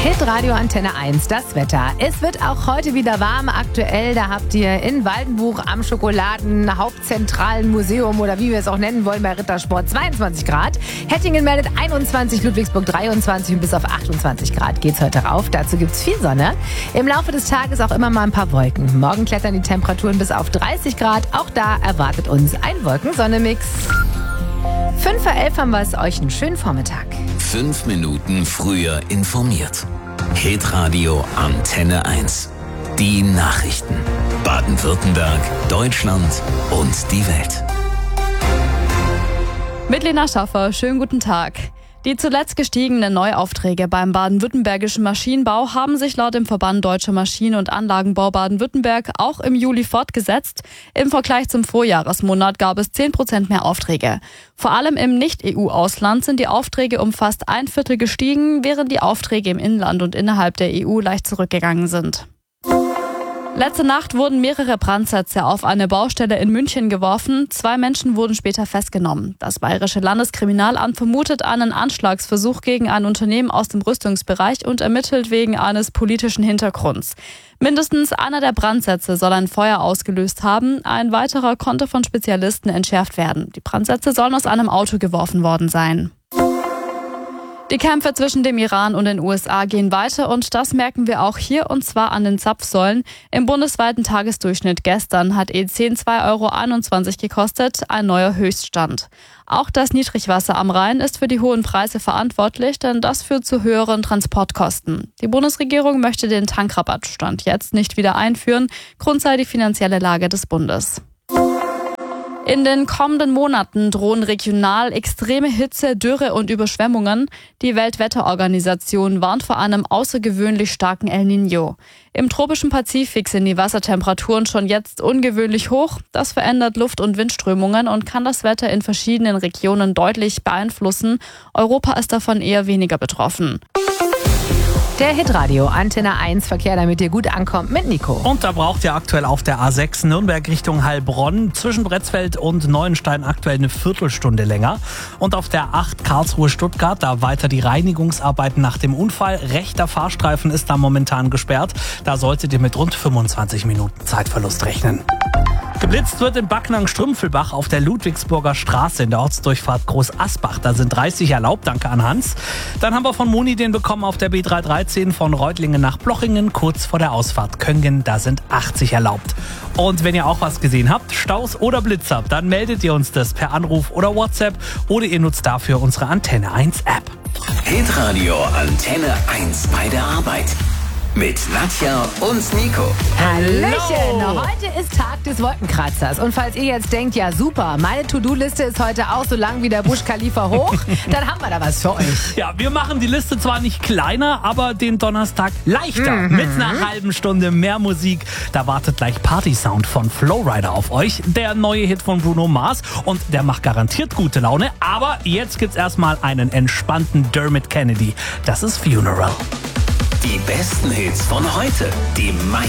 Hitradio Antenne 1, das Wetter. Es wird auch heute wieder warm. Aktuell, da habt ihr in Waldenbuch am Schokoladen-Hauptzentralen Museum oder wie wir es auch nennen wollen bei Rittersport 22 Grad. Hettingen meldet 21, Ludwigsburg 23 und bis auf 28 Grad geht's heute rauf. Dazu gibt's viel Sonne. Im Laufe des Tages auch immer mal ein paar Wolken. Morgen klettern die Temperaturen bis auf 30 Grad. Auch da erwartet uns ein Wolken-Sonne-Mix. 5:11 haben wir es euch. Einen schönen Vormittag. 5 Minuten früher informiert. Hitradio Antenne 1. Die Nachrichten. Baden-Württemberg, Deutschland und die Welt. Mit Lena Schaffer, schönen guten Tag. Die zuletzt gestiegenen Neuaufträge beim baden-württembergischen Maschinenbau haben sich laut dem Verband Deutscher Maschinen- und Anlagenbau Baden-Württemberg auch im Juli fortgesetzt. Im Vergleich zum Vorjahresmonat gab es 10% mehr Aufträge. Vor allem im Nicht-EU-Ausland sind die Aufträge um fast 1/4 gestiegen, während die Aufträge im Inland und innerhalb der EU leicht zurückgegangen sind. Letzte Nacht wurden mehrere Brandsätze auf eine Baustelle in München geworfen. 2 Menschen wurden später festgenommen. Das Bayerische Landeskriminalamt vermutet einen Anschlagsversuch gegen ein Unternehmen aus dem Rüstungsbereich und ermittelt wegen eines politischen Hintergrunds. Mindestens einer der Brandsätze soll ein Feuer ausgelöst haben. Ein weiterer konnte von Spezialisten entschärft werden. Die Brandsätze sollen aus einem Auto geworfen worden sein. Die Kämpfe zwischen dem Iran und den USA gehen weiter und das merken wir auch hier, und zwar an den Zapfsäulen. Im bundesweiten Tagesdurchschnitt gestern hat E10 2,21 € gekostet, ein neuer Höchststand. Auch das Niedrigwasser am Rhein ist für die hohen Preise verantwortlich, denn das führt zu höheren Transportkosten. Die Bundesregierung möchte den Tankrabattstand jetzt nicht wieder einführen. Grund sei die finanzielle Lage des Bundes. In den kommenden Monaten drohen regional extreme Hitze, Dürre und Überschwemmungen. Die Weltwetterorganisation warnt vor einem außergewöhnlich starken El Niño. Im tropischen Pazifik sind die Wassertemperaturen schon jetzt ungewöhnlich hoch. Das verändert Luft- und Windströmungen und kann das Wetter in verschiedenen Regionen deutlich beeinflussen. Europa ist davon eher weniger betroffen. Der Hitradio Antenne 1 Verkehr, damit ihr gut ankommt, mit Nico. Und da braucht ihr aktuell auf der A6 Nürnberg Richtung Heilbronn zwischen Bretzfeld und Neuenstein aktuell eine Viertelstunde länger. Und auf der 8 Karlsruhe-Stuttgart, da weiter die Reinigungsarbeiten nach dem Unfall. Rechter Fahrstreifen ist da momentan gesperrt. Da solltet ihr mit rund 25 Minuten Zeitverlust rechnen. Geblitzt wird in Backnang-Strümpfelbach auf der Ludwigsburger Straße in der Ortsdurchfahrt Groß-Asbach. Da sind 30 erlaubt, danke an Hans. Dann haben wir von Moni den bekommen auf der B313 von Reutlingen nach Plochingen, kurz vor der Ausfahrt Köngen. Da sind 80 erlaubt. Und wenn ihr auch was gesehen habt, Staus oder Blitzer, dann meldet ihr uns das per Anruf oder WhatsApp oder ihr nutzt dafür unsere Antenne 1 App. Hitradio Antenne 1 bei der Arbeit. Mit Nadja und Nico. Hallöchen! Heute ist Tag des Wolkenkratzers. Und falls ihr jetzt denkt, ja super, meine To-Do-Liste ist heute auch so lang wie der Burj Khalifa hoch, dann haben wir da was für euch. Ja, wir machen die Liste zwar nicht kleiner, aber den Donnerstag leichter. Mit einer halben Stunde mehr Musik. Da wartet gleich Party-Sound von Flowrider auf euch. Der neue Hit von Bruno Mars. Und der macht garantiert gute Laune. Aber jetzt gibt's erstmal einen entspannten Dermot Kennedy. Das ist Funeral. Die besten Hits von heute. Die meisten